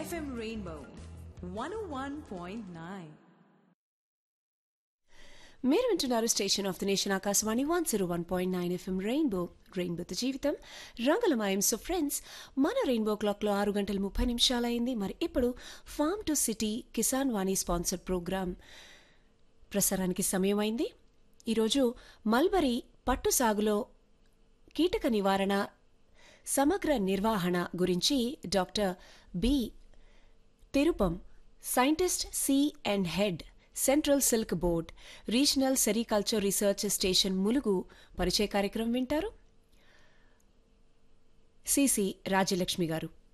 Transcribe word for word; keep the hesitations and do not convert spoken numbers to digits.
F M Rainbow one oh one point nine. మీరు వింటున్నారు station of the nation Akashvani one zero one point nine FM rainbow రెయిన్బోతో జీవితం రంగులమయం. So friends, మన rainbow క్లాక్లో ఆరు గంటల ముప్పై నిమిషాలైంది. మరి ఇప్పుడు form to city Kisan Vani sponsored programme ప్రసారానికి సమయం అయింది. ఈరోజు మల్బరీ పట్టు సాగులో కీటక నివారణ సమగ్ర నిర్వహణ గురించి doctor B తిరుపం, scientist, C and head, central silk board, regional sericulture research station Mulugu పరిచయ కార్యక్రమం వింటారు. సిసి రాజ్యలక్ష్మి గారు.